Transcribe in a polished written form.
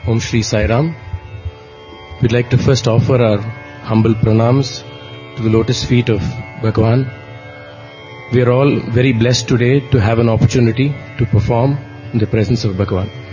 Om Shri Sai Ram. We'd like to first offer our humble pranams to the lotus feet of Bhagavan. We are all very blessed today to have an opportunity to perform in the presence of Bhagavan.